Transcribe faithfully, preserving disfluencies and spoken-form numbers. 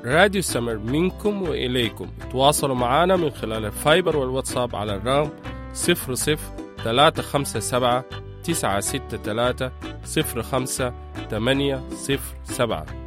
راديو سمر منكم وإليكم. تواصلوا معنا من خلال الفايبر والواتساب على الرقم صفر صفر ثلاثة خمسة سبعة تسعة ستة ثلاثة صفر خمسة ثمانية صفر سبعة.